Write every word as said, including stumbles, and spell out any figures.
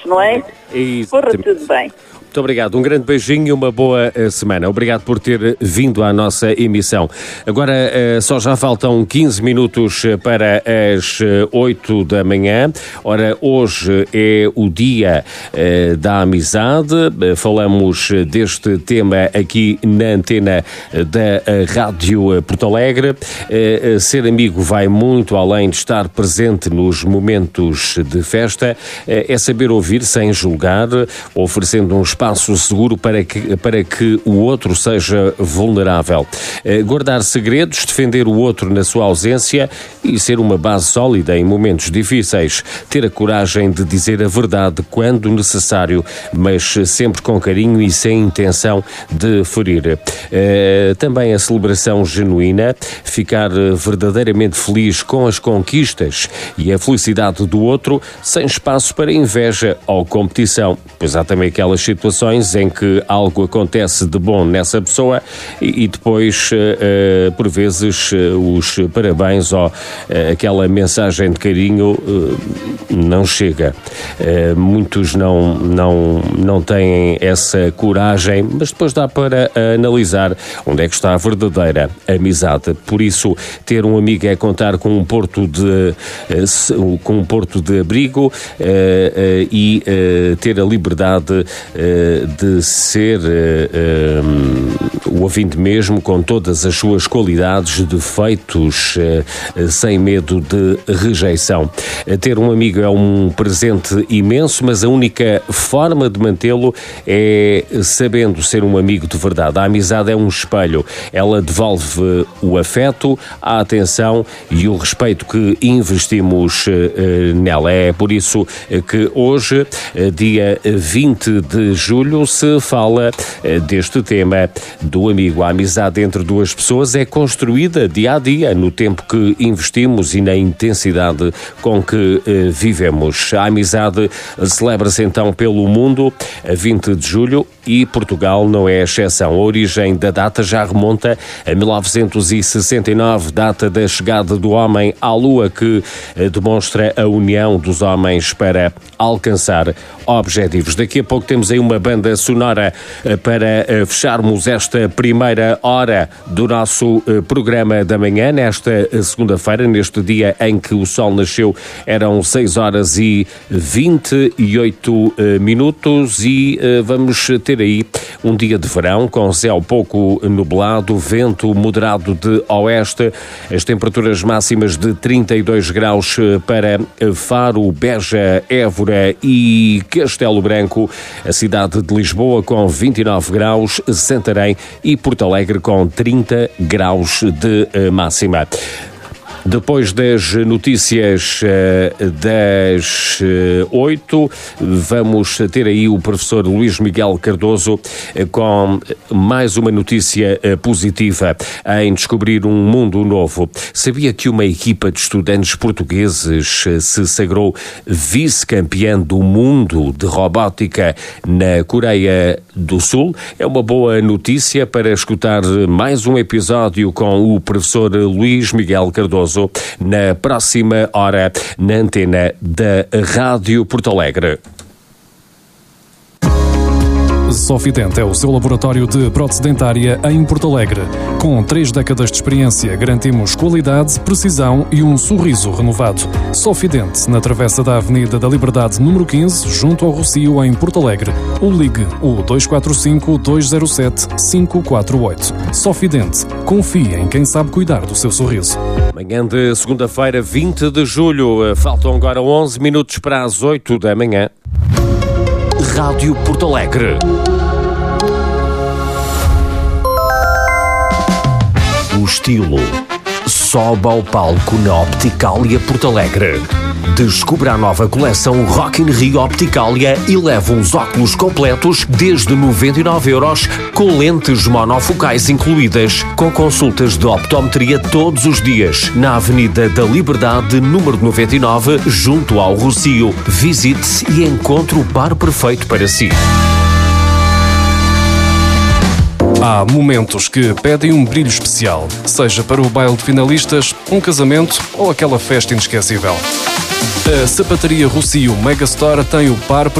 não é? E... Corra tudo bem. Muito obrigado, um grande beijinho e uma boa uh, semana. Obrigado por ter vindo à nossa emissão. Agora uh, só já faltam quinze minutos para as oito da manhã. Ora, hoje é o dia uh, da amizade. Uh, falamos deste tema aqui na antena da uh, Rádio Porto Alegre. Uh, uh, ser amigo vai muito além de estar presente nos momentos de festa. Uh, é saber ouvir sem julgar, oferecendo um espaço espaço seguro para que, para que o outro seja vulnerável. Guardar segredos, defender o outro na sua ausência e ser uma base sólida em momentos difíceis. Ter a coragem de dizer a verdade quando necessário, mas sempre com carinho e sem intenção de ferir. Também a celebração genuína, ficar verdadeiramente feliz com as conquistas e a felicidade do outro, sem espaço para inveja ou competição, pois há também aquelas situações em que algo acontece de bom nessa pessoa e, e depois, uh, por vezes, uh, os parabéns ou uh, aquela mensagem de carinho uh, não chega. Uh, muitos não, não, não têm essa coragem, mas depois dá para uh, analisar onde é que está a verdadeira amizade. Por isso, ter um amigo é contar com um porto de, uh, com um porto de abrigo uh, uh, e uh, ter a liberdade uh, de ser uh, um, o ouvinte mesmo, com todas as suas qualidades, defeitos, uh, sem medo de rejeição. Uh, ter um amigo é um presente imenso, mas a única forma de mantê-lo é sabendo ser um amigo de verdade. A amizade é um espelho. Ela devolve o afeto, a atenção e o respeito que investimos uh, nela. É por isso que hoje, uh, dia vinte de julho, se fala uh, deste tema do amigo. A amizade entre duas pessoas é construída dia a dia, no tempo que investimos e na intensidade com que uh, vivemos. A amizade celebra-se então pelo mundo a vinte de julho e Portugal não é exceção. A origem da data já remonta a mil novecentos e sessenta e nove, data da chegada do homem à Lua, que uh, demonstra a união dos homens para alcançar objetivos. Daqui a pouco temos aí uma banda sonora para fecharmos esta primeira hora do nosso programa da manhã, nesta segunda-feira, neste dia em que o sol nasceu. Eram seis horas e vinte e oito minutos e vamos ter aí um dia de verão com céu pouco nublado, vento moderado de oeste, as temperaturas máximas de trinta e dois graus para Faro, Beja, Évora e Castelo Branco, a cidade de Lisboa com vinte e nove graus, Santarém e Porto Alegre com trinta graus de máxima. Depois das notícias uh, das oito, uh, vamos ter aí o professor Luís Miguel Cardoso uh, com mais uma notícia uh, positiva em descobrir um mundo novo. Sabia que uma equipa de estudantes portugueses uh, se sagrou vice-campeã do mundo de robótica na Coreia do Sul? É uma boa notícia para escutar mais um episódio com o professor Luís Miguel Cardoso na próxima hora na antena da Rádio Porto Alegre. Sofident é o seu laboratório de prótese dentária em Porto Alegre. Com três décadas de experiência, garantimos qualidade, precisão e um sorriso renovado. Sofident, na travessa da Avenida da Liberdade, número quinze, junto ao Rocio, em Porto Alegre. Ou ligue o dois quatro cinco, dois zero sete, cinco quatro oito. Sofident, confie em quem sabe cuidar do seu sorriso. Manhã de segunda-feira, vinte de julho. Faltam agora onze minutos para as oito da manhã. Rádio Porto Alegre. O estilo sobe ao palco na Opticalia Porto Alegre. Descubra a nova coleção Rock in Rio Opticalia e leve uns óculos completos desde noventa e nove euros, com lentes monofocais incluídas, com consultas de optometria todos os dias, na Avenida da Liberdade, número noventa e nove, junto ao Rocio. Visite e encontre o par perfeito para si. Há momentos que pedem um brilho especial, seja para o baile de finalistas, um casamento ou aquela festa inesquecível. A Sapataria Rocio Megastore tem o par